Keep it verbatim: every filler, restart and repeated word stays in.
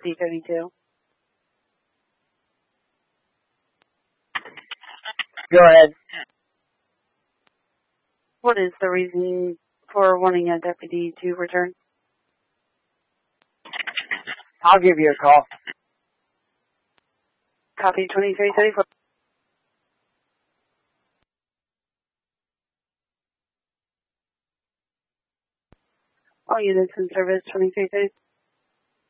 fifty thirty-two. Go ahead. What is the reason for wanting a deputy to return? I'll give you a call. Copy twenty-three thirty-four. All units in service, twenty-three thirty-four.